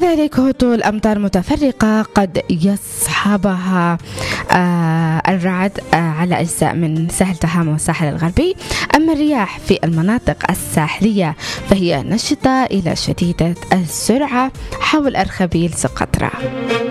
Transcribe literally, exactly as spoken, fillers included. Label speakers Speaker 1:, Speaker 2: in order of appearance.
Speaker 1: كذلك هطول أمطار متفرقة قد يصحبها آه الرعد آه على أجزاء من ساحل تهامة والساحل الغربي. أما الرياح في المناطق الساحلية فهي نشطة إلى شديدة السرعة حول أرخبيل سقطرى.